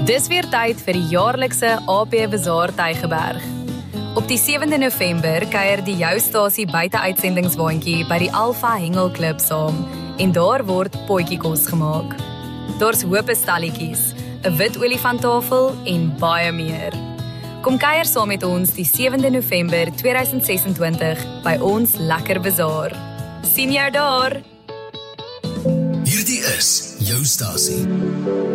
Dis weer tyd vir die jaarlikse AP Bazaar Tygerberg. Op die 7de November kuier die Joustasie buite-uitsendingswaandjie by die Alpha Hengelklub saam en daar word potjiekos gemaak. Daar's hoop stalletjies, 'n wit olifanttafel en baie meer. Kom kuier saam met ons die 7de November 2026 by ons lekker bazaar. Sien jou daar! Hierdie is Joustasie.